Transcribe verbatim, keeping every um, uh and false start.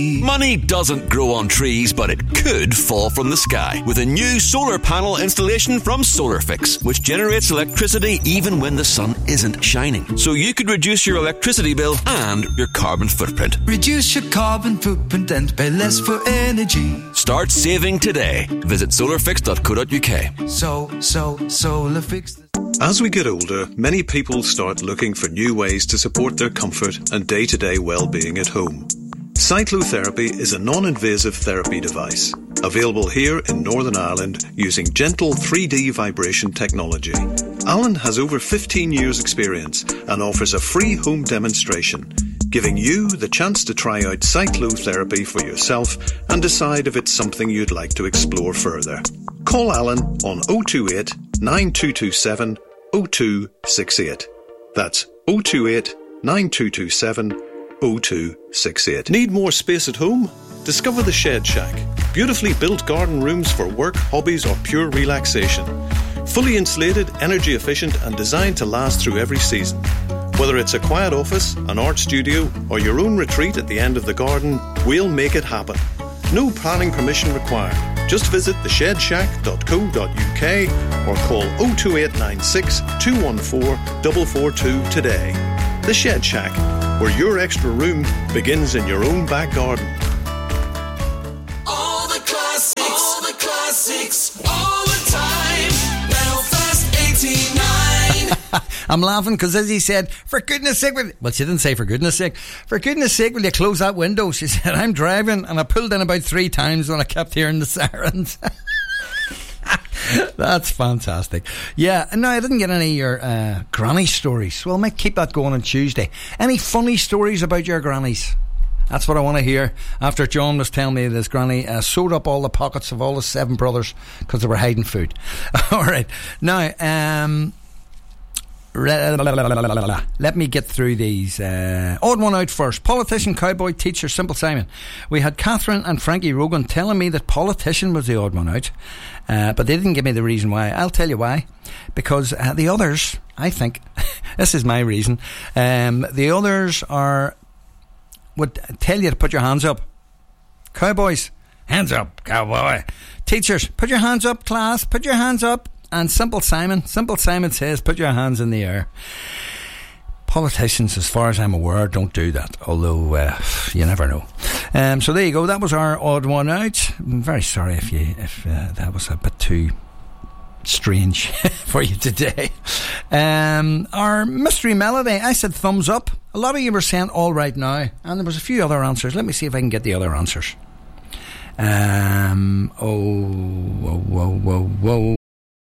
Money doesn't grow on trees, but it could fall from the sky with a new solar panel installation from SolarFix, which generates electricity even when the sun isn't shining. So you could reduce your electricity bill and your carbon footprint. Reduce your carbon footprint and pay less for energy. Start saving today. Visit solarfix dot co dot uk. So, so, SolarFix. As we get older, many people start looking for new ways to support their comfort and day-to-day well-being at home. Cyclotherapy is a non-invasive therapy device, available here in Northern Ireland using gentle three D vibration technology. Alan has over fifteen years experience and offers a free home demonstration, giving you the chance to try out cyclotherapy for yourself and decide if it's something you'd like to explore further. Call Alan on oh two eight, nine two two seven, oh two six eight. That's oh two eight, nine two two seven, oh two six eight. Need more space at home? Discover the Shed Shack. Beautifully built garden rooms for work, hobbies or pure relaxation. Fully insulated, energy efficient and designed to last through every season. Whether it's a quiet office, an art studio or your own retreat at the end of the garden, we'll make it happen. No planning permission required. Just visit the shed shack dot co dot uk or call oh two eight nine six, two one four, four four two today. The Shed Shack, where your extra room begins in your own back garden. All the classics, all the classics, all the time. Belfast eighty-nine. I'm laughing because, as he said, for goodness sake, will... well, she didn't say for goodness sake, for goodness sake, will you close that window? She said, I'm driving, and I pulled in about three times when I kept hearing the sirens. That's fantastic. Yeah, no, I didn't get any of your uh, granny stories. Well, I might keep that going on Tuesday. Any funny stories about your grannies? That's what I want to hear. After John was telling me that his granny uh, sewed up all the pockets of all his seven brothers because they were hiding food. All right. Now, um... let me get through these. Uh, odd one out first. Politician, cowboy, teacher, Simple Simon. We had Catherine and Frankie Rogan telling me that politician was the odd one out, uh, but they didn't give me the reason why. I'll tell you why. Because uh, the others, I think, this is my reason, um, the others are would tell you to put your hands up. Cowboys, hands up, cowboy. Teachers, put your hands up, class, put your hands up. And Simple Simon, Simple Simon says, put your hands in the air. Politicians, as far as I'm aware, don't do that, although uh, you never know. Um, so there you go. That was our odd one out. I'm very sorry if you if uh, that was a bit too strange for you today. Um, our mystery melody, I said thumbs up. A lot of you were saying all right now, and there was a few other answers. Let me see if I can get the other answers. Um, oh, whoa, whoa, whoa, whoa.